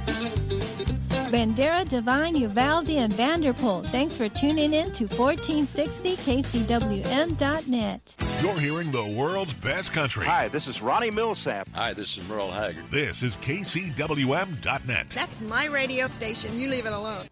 Bandera, Divine, Uvalde, and Vanderpool. Thanks for tuning in to 1460kcwm.net. You're hearing the world's best country. Hi, this is Ronnie Millsap. Hi, this is Merle Haggard. This is kcwm.net. That's my radio station. You leave it alone.